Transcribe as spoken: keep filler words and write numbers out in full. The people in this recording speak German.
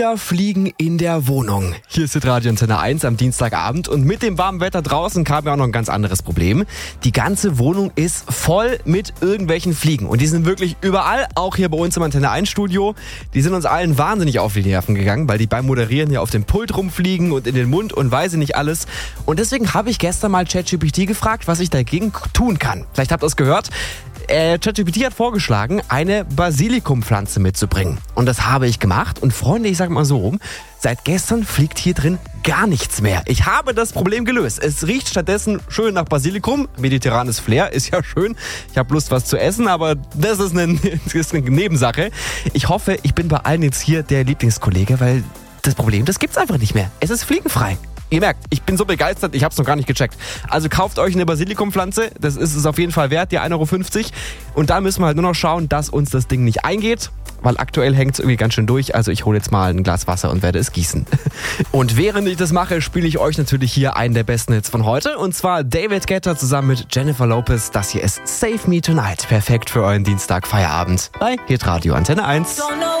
Fliegen in der Wohnung. Hier ist Radio Antenne eins am Dienstagabend und mit dem warmen Wetter draußen kam ja auch noch ein ganz anderes Problem. Die ganze Wohnung ist voll mit irgendwelchen Fliegen und die sind wirklich überall, auch hier bei uns im Antenne eins Studio. Die sind uns allen wahnsinnig auf die Nerven gegangen, weil die beim Moderieren hier auf dem Pult rumfliegen und in den Mund und weiß ich nicht alles. Und deswegen habe ich gestern mal ChatGPT gefragt, was ich dagegen tun kann. Vielleicht habt ihr es gehört. Äh, ChatGPT hat vorgeschlagen, eine Basilikumpflanze mitzubringen. Und das habe ich gemacht. Und Freunde, ich sag mal so rum, seit gestern fliegt hier drin gar nichts mehr. Ich habe das Problem gelöst. Es riecht stattdessen schön nach Basilikum. Mediterranes Flair ist ja schön. Ich habe Lust, was zu essen, aber das ist eine, das ist eine Nebensache. Ich hoffe, ich bin bei allen jetzt hier der Lieblingskollege, weil das Problem, das gibt's einfach nicht mehr. Es ist fliegenfrei. Ihr merkt, ich bin so begeistert, ich habe es noch gar nicht gecheckt. Also kauft euch eine Basilikumpflanze, das ist es auf jeden Fall wert, die ein Euro fünfzig. Und da müssen wir halt nur noch schauen, dass uns das Ding nicht eingeht, weil aktuell hängt es irgendwie ganz schön durch. Also ich hole jetzt mal ein Glas Wasser und werde es gießen. Und während ich das mache, spiele ich euch natürlich hier einen der besten Hits von heute. Und zwar David Guetta zusammen mit Jennifer Lopez. Das hier ist Save Me Tonight. Perfekt für euren Dienstag Feierabend bei Hit Radio Antenne eins.